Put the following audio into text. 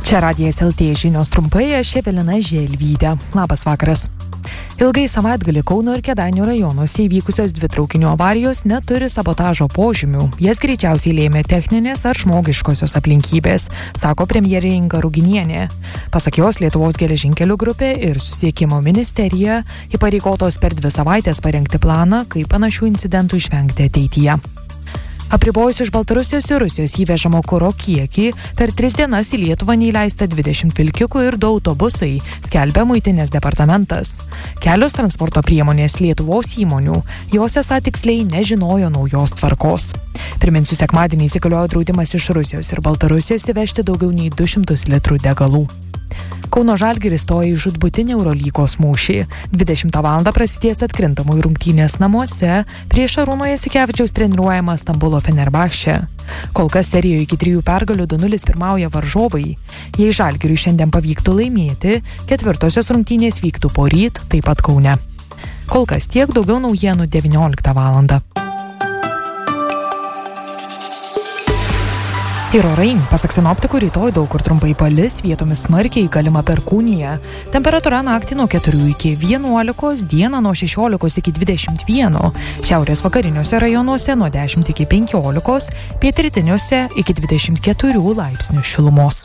Čia Radijas LT žinios trumpai, aš Evelina Želvytė. Labas vakaras. Ilgai savaitgalį Kauno ir Kėdainių rajonuose įvykusios dvi traukinių avarijos neturi sabotažo požymių. Jas greičiausiai lėmė techninės ar žmogiškosios aplinkybės, sako premjerė Inga Ruginienė. Pasak jos, Lietuvos geležinkelių grupė ir Susisiekimo ministerija įpareigotos per 2 savaitės parengti planą, kaip panašių incidentų išvengti ateityje. Apribojus iš Baltarusijos ir Rusijos įvežamo kuro kiekį, per 3 dienas į Lietuvą neįleista 20 vilkikų ir 2 autobusai, skelbia Muitinės departamentas. Kelios transporto priemonės Lietuvos įmonių, jos esą tiksliai nežinojo naujos tvarkos. Priminsiu, sekmadienį įsigaliojo draudimas iš Rusijos ir Baltarusijos įvežti daugiau nei 200 litrų degalų. Kauno Žalgiris stoja į žūtbūtinį Eurolygos mūšį. 20 val. Prasidės atkrintamųjų rungtynės namuose prieš Šarūno Jasikevičiaus treniruojamą Stambulo Fenerbahčę. Kol kas serijoje iki 3 pergalių 2-0 pirmauja varžovai. Jei Žalgiriui šiandien pavyktų laimėti, 4-osios rungtynės vyktų poryt, taip pat Kaune. Kol kas tiek, daugiau naujienų 19 val. Ir orai, pasak sinoptikų, rytoj daug kur trumpai palis, vietomis smarkiai, galima perkūnija. Temperatūra naktį nuo 4 iki 11, dieną nuo 16 iki 21, šiaurės vakariniuose rajonuose nuo 10 iki 15, pietrytiniuose iki 24 laipsnių šilumos.